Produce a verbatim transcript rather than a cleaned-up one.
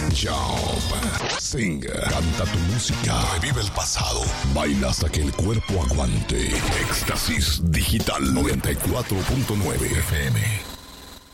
Jump. Sing. Canta tu música. Revive el pasado. Baila hasta que el cuerpo aguante. Éxtasis Digital noventa y cuatro punto nueve F M.